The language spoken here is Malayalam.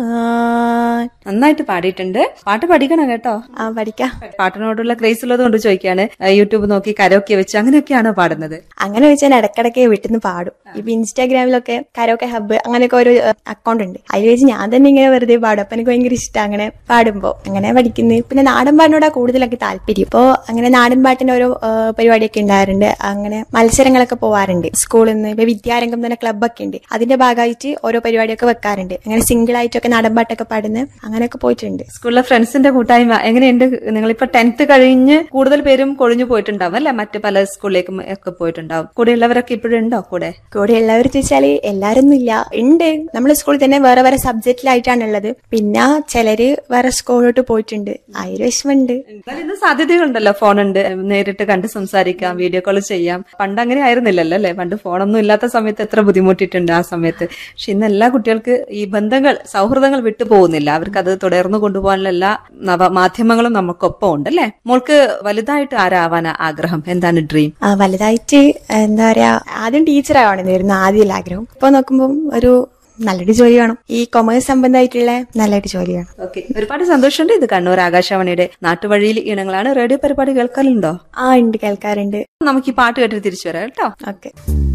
നന്നായിട്ട് പാടിയിട്ടുണ്ട്. പാട്ട് പഠിക്കണം കേട്ടോ. പഠിക്കാം. പാട്ടിനോടുള്ള ക്രേസ് ഉള്ളത് കൊണ്ട് ചോദിക്കാണ്. യൂട്യൂബ് നോക്കി കരോക്കെ വെച്ച് അങ്ങനെയൊക്കെയാണോ പാടുന്നത്? അങ്ങനെ വെച്ചാൽ ഇടക്കിടക്ക് വീട്ടിൽ നിന്ന് പാടും. ഇപ്പൊ ഇൻസ്റ്റാഗ്രാമിലൊക്കെ കരോക്കെ ഹബ്ബ് അങ്ങനെയൊക്കെ ഒരു അക്കൗണ്ട് ഉണ്ട്. അതിൽ വെച്ച് ഞാൻ തന്നെ ഇങ്ങനെ വെറുതെ പാടും. അപ്പൊ എനിക്ക് ഭയങ്കര ഇഷ്ടം അങ്ങനെ പാടുമ്പോ. അങ്ങനെ പഠിക്കുന്നത്. പിന്നെ നാടൻ പാട്ടിനോടാ കൂടുതലൊക്കെ താല്പര്യം. ഇപ്പോ അങ്ങനെ നാടൻ പാട്ടിന്റെ ഓരോ പരിപാടിയൊക്കെ ഉണ്ടാകാറുണ്ട്. അങ്ങനെ മത്സരങ്ങളൊക്കെ പോവാറുണ്ട് സ്കൂളിൽ നിന്ന്. ഇപ്പൊ വിദ്യാരംഗം തന്നെ ക്ലബ്ബൊക്കെ ഉണ്ട്. അതിന്റെ ഭാഗമായിട്ട് ഓരോ പരിപാടിയൊക്കെ വെക്കാറുണ്ട്. അങ്ങനെ സിംഗിൾ ആയിട്ടൊക്കെ നാടൻ പാട്ടൊക്കെ പാടുന്ന അങ്ങനെയൊക്കെ പോയിട്ടുണ്ട്. സ്കൂളിലെ ഫ്രണ്ട്സിന്റെ കൂട്ടായ്മ എങ്ങനെയുണ്ട്? നിങ്ങളിപ്പോ 10th കഴിഞ്ഞ് കൂടുതൽ പേരും കൊഴിഞ്ഞു പോയിട്ടുണ്ടാവും അല്ലെ? മറ്റു പല സ്കൂളിലേക്കും ഒക്കെ പോയിട്ടുണ്ടാവും. കൂടെയുള്ളവരൊക്കെ ഇപ്പോഴും ഉണ്ടോ? കൂടെയുള്ളവർ ചോദിച്ചാല് എല്ലാരൊന്നും ഇല്ല. ഉണ്ട്. നമ്മുടെ സ്കൂളിൽ തന്നെ വേറെ വേറെ സബ്ജക്റ്റിലായിട്ടാണ് ഉള്ളത്. പിന്നെ ചിലര് വേറെ സ്കൂളിലോട്ട് പോയിട്ടുണ്ട്. അതിൽ വിഷമമുണ്ട്. ഇന്ന് സാധ്യതകളുണ്ടല്ലോ. ഫോണുണ്ട്, നേരിട്ട് കണ്ട് സംസാരിക്കാം, വീഡിയോ കോൾ ചെയ്യാം. പണ്ട് അങ്ങനെ ആയിരുന്നില്ലല്ലോ അല്ലെ? പണ്ട് ഫോണൊന്നും ഇല്ലാത്ത സമയത്ത് എത്ര ബുദ്ധിമുട്ടിയിട്ടുണ്ട് ആ സമയത്ത്. പക്ഷെ ഇന്ന് എല്ലാ കുട്ടികൾക്ക് ഈ ബന്ധങ്ങൾ, സൗഹൃദങ്ങൾ വിട്ടു പോകുന്നില്ല. അവർക്ക് അത് തുടർന്നു കൊണ്ടുപോകാനുള്ള എല്ലാ നവമാധ്യമങ്ങളും നമുക്കൊപ്പം ഉണ്ട് അല്ലെ? മോൾക്ക് വലുതായിട്ട് ആരാവാനാ ആഗ്രഹം? എന്താണ് ഡ്രീം? വലുതായിട്ട് എന്താ പറയാ, ആദ്യം ടീച്ചറാവണമെന്നായിരുന്നു ആദ്യം ആഗ്രഹം. ഇപ്പൊ നോക്കുമ്പോൾ ഒരു നല്ലൊരു ജോലി വേണം. ഈ കൊമേഴ്സ് സംബന്ധമായിട്ടുള്ള നല്ലൊരു ജോലി വേണം. ഓക്കെ, ഒരുപാട് സന്തോഷമുണ്ട്. ഇത് കണ്ണൂർ ആകാശവാണിയുടെ നാട്ടുവഴിയിൽ ഇനങ്ങളാണ്. റേഡിയോ പരിപാടി കേൾക്കാറുണ്ടോ? ഉണ്ട്, കേൾക്കാറുണ്ട്. നമുക്ക് ഈ പാട്ട് കേട്ടിട്ട് തിരിച്ചു വരാം കേട്ടോ. ഓക്കെ.